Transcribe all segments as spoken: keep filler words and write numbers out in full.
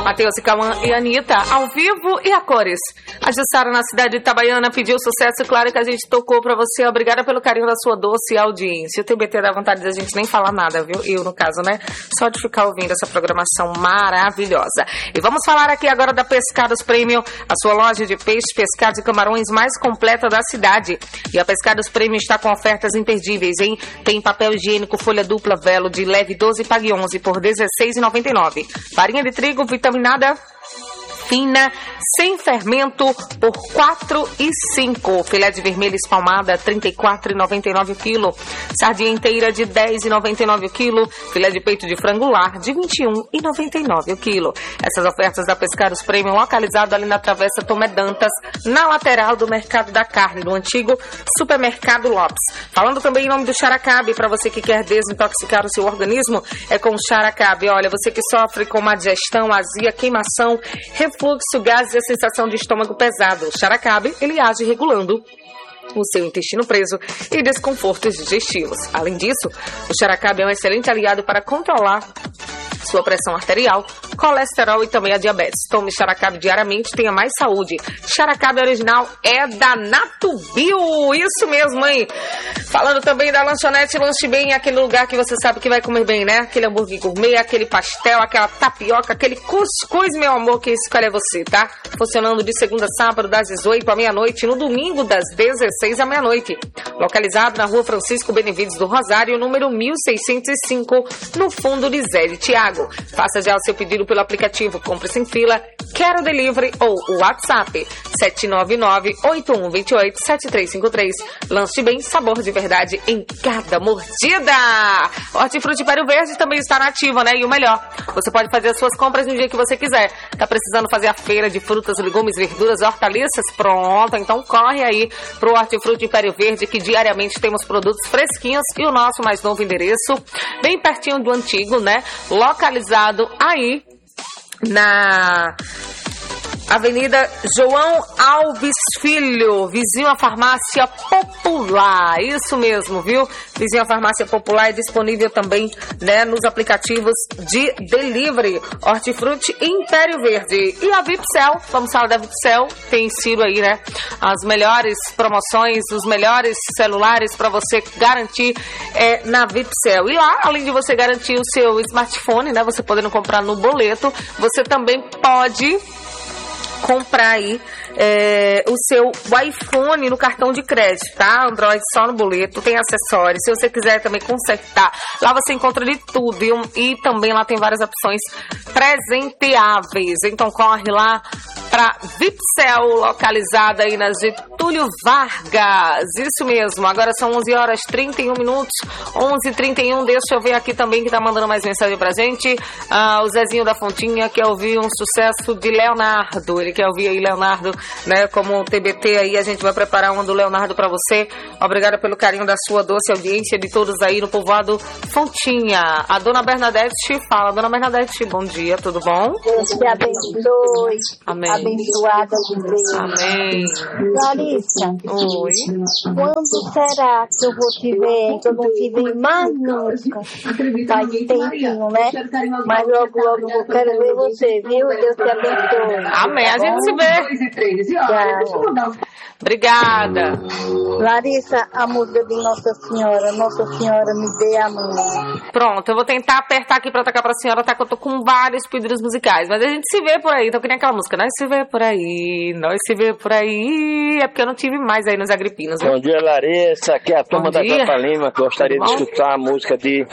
Matheus e Cauã e Anitta, ao vivo e a cores. A Jussara na cidade de Itabaiana pediu sucesso, claro que a gente tocou pra você. Obrigada pelo carinho da sua doce audiência. O T B T dá vontade de a gente nem falar nada, viu? Eu, no caso, né? Só de ficar ouvindo essa programação maravilhosa. E vamos falar aqui agora da Pescados Premium, a sua loja de peixe, pescados e camarões mais completa da cidade. E a Pescados Premium está com ofertas imperdíveis, hein? Tem papel higiênico folha dupla Velo de leve doze e pague onze por dezesseis reais e noventa e nove centavos. Farinha de trigo vitaminada fina, sem fermento, por quatro e cinco. Filé de vermelho espalmada, trinta e quatro reais e noventa e nove centavos o quilo. Sardinha inteira de dez reais e noventa e nove centavos o quilo. Filé de peito de frango lar de vinte e um reais e noventa e nove centavos o quilo. Essas ofertas da Pescados Premium, localizado ali na Travessa Tomé Dantas, na lateral do Mercado da Carne, do antigo Supermercado Lopes. Falando também em nome do Xaracabe, para você que quer desintoxicar o seu organismo, é com o Xaracabe. Olha, você que sofre com má digestão, azia, queimação, refluxo, gases e a sensação de estômago pesado. O Xaracabe, ele age regulando o seu intestino preso e desconfortos digestivos. Além disso, o Xaracabe é um excelente aliado para controlar sua pressão arterial, colesterol e também a diabetes. Tome Xaracabe diariamente, tenha mais saúde. Xaracabe original é da Natubio. Isso mesmo, hein? Falando também da lanchonete Lanche Bem, aquele lugar que você sabe que vai comer bem, né? Aquele hambúrguer gourmet, aquele pastel, aquela tapioca, aquele cuscuz, meu amor, que escolhe é você, tá? Funcionando de segunda a sábado, das dezoito à meia-noite, no domingo, das dezesseis à meia-noite. Localizado na rua Francisco Benevides do Rosário, número mil seiscentos e cinco, no fundo de Zé de Tiago. Faça já o seu pedido pelo aplicativo Compre Sem Fila, Quero Delivery ou o WhatsApp sete nove nove, oito um dois oito, sete três cinco três. Lanche Bem, sabor de verdade em cada mordida. Hortifruti Pério Verde também está na ativa, né? E o melhor, você pode fazer as suas compras no dia que você quiser. Tá precisando fazer a feira de frutas, legumes, verduras, hortaliças? Pronto, então corre aí pro Hortifruti Pério Verde, que diariamente temos produtos fresquinhos e o nosso mais novo endereço, bem pertinho do antigo, né? Localizado aí na Avenida João Alves Filho, vizinho à Farmácia Popular. Isso mesmo, viu? Vizinho à Farmácia Popular é disponível também, né, nos aplicativos de delivery. Hortifruti Império Verde. E a Vipcel, vamos falar da Vipcel, tem sido aí, né, as melhores promoções, os melhores celulares para você garantir é, na Vipcel. E lá, além de você garantir o seu smartphone, né, você podendo comprar no boleto, você também pode comprar aí é, o seu iPhone no cartão de crédito, tá? Android só no boleto, tem acessórios. Se você quiser também consertar, lá você encontra de tudo. E, um, e também lá tem várias opções presenteáveis. Então corre lá para Vipcel, localizada aí na Getúlio Vargas. Isso mesmo, agora são onze horas e trinta e um minutos, onze e trinta e um. Deixa eu ver aqui também que tá mandando mais mensagem pra gente. Ah, o Zezinho da Fontinha quer ouvir um sucesso de Leonardo. Ele quer ouvir aí Leonardo, né? Como T B T aí, a gente vai preparar uma do Leonardo pra você. Obrigada pelo carinho da sua doce audiência, de todos aí no povoado Fontinha. A dona Bernadette fala. Dona Bernadette, bom dia, tudo bom? Deus te abençoe. Amém. Abençoada de Deus. Amém. Larissa, oi. Quando será que eu vou te ver? Que eu não te vi mais nunca. Faz tempinho, né? Mas logo, logo eu quero ver você, viu? Deus te abençoe. Amém. A gente se vê. Tchau. Obrigada. Larissa, a música de Nossa Senhora. Nossa Senhora, me dê a mão. Pronto, eu vou tentar apertar aqui pra tocar pra senhora, tá? Que eu tô com vários pedidos musicais. Mas a gente se vê por aí. Então, que nem aquela música. Nós se vê por aí. Nós se vê por aí. É porque eu não tive mais aí nos Agripinos. Viu? Bom dia, Larissa. Aqui é a turma da Copa Lima. Gostaria de escutar a música de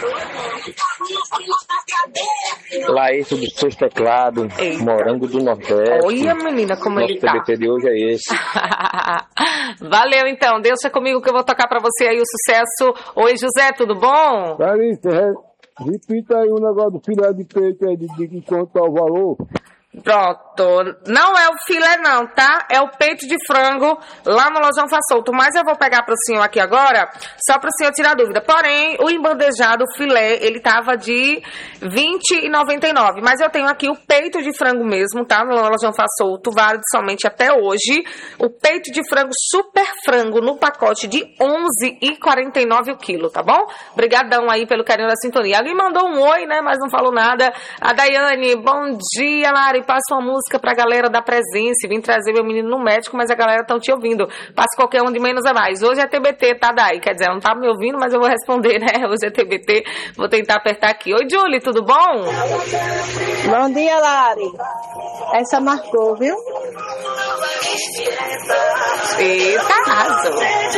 Laírto dos Seus Teclados, Morango do Nordeste. Olha, menina, como Nosso ele tá. T B T de hoje é esse. Valeu, então. Deixa comigo que eu vou tocar pra você aí o sucesso. Oi, José, tudo bom? Larissa, repita aí o negócio do filé de peito aí, de, de quanto tá o valor. Pronto, não é o filé não, tá? É o peito de frango lá no Lojão Faz Solto, mas eu vou pegar pro senhor aqui agora, só pro senhor tirar dúvida. Porém, o embandejado, o filé, ele tava de vinte reais e noventa e nove centavos, mas eu tenho aqui o peito de frango mesmo, tá? No Lojão Faz Solto, válido somente até hoje. O peito de frango super frango no pacote de onze reais e quarenta e nove centavos o quilo, tá bom? Obrigadão aí pelo carinho da sintonia. Alguém mandou um oi, né, mas não falou nada. A Daiane, bom dia, Lari. Passa uma música pra galera da presença. Vim trazer meu menino no médico, mas a galera estão te ouvindo. Passa qualquer um de menos a mais. Hoje é T B T, tá, Dai? Quer dizer, não tá me ouvindo, mas eu vou responder, né? Hoje é T B T. Vou tentar apertar aqui. Oi, Julie, tudo bom? Bom dia, Lari. Essa marcou, viu? Eita, arrasou.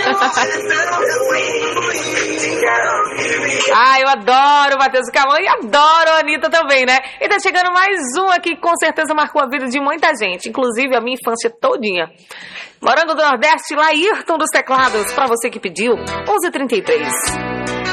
Ah, eu adoro o Matheus Camão e adoro a Anitta também, né? E tá chegando mais um aqui que com certeza marcou a vida de muita gente, inclusive a minha infância todinha. Morango do Nordeste, Laírton dos Teclados, pra você que pediu, onze e trinta e três.